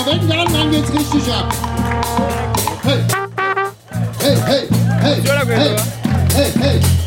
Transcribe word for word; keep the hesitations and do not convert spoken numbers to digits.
wenn dann, dann geht's richtig ab. Hey, hey, hey, hey, hey, hey, hey.